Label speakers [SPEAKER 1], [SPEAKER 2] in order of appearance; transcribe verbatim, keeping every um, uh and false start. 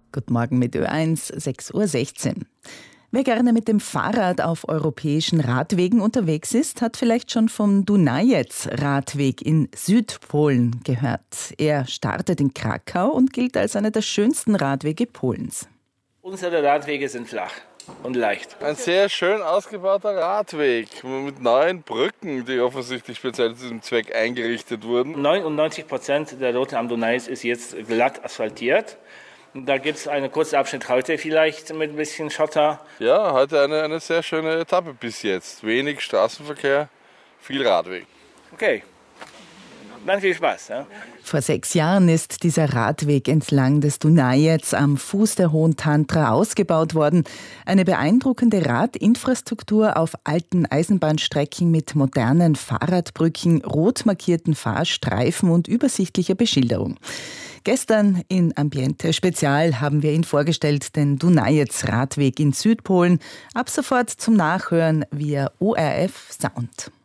[SPEAKER 1] Guten Morgen mit Ö eins, sechs Uhr sechzehn. Wer gerne mit dem Fahrrad auf europäischen Radwegen unterwegs ist, hat vielleicht schon vom Dunajec-Radweg in Südpolen gehört. Er startet in Krakau und gilt als einer der schönsten Radwege Polens.
[SPEAKER 2] Unsere Radwege sind flach und leicht.
[SPEAKER 3] Ein sehr schön ausgebauter Radweg mit neuen Brücken, die offensichtlich speziell zu diesem Zweck eingerichtet wurden.
[SPEAKER 2] neunundneunzig Prozent der Route am Dunaj ist jetzt glatt asphaltiert. Da gibt es einen kurzen Abschnitt heute vielleicht mit ein bisschen Schotter.
[SPEAKER 3] Ja, heute eine, eine sehr schöne Etappe bis jetzt. Wenig Straßenverkehr, viel Radweg.
[SPEAKER 2] Okay, dann viel Spaß. Ja?
[SPEAKER 1] Vor sechs Jahren ist dieser Radweg entlang des Dunajec am Fuß der Hohen Tatra ausgebaut worden. Eine beeindruckende Radinfrastruktur auf alten Eisenbahnstrecken mit modernen Fahrradbrücken, rot markierten Fahrstreifen und übersichtlicher Beschilderung. Gestern in Ambiente Spezial haben wir ihn vorgestellt, den Dunajec-Radweg in Südpolen. Ab sofort zum Nachhören via O R F Sound.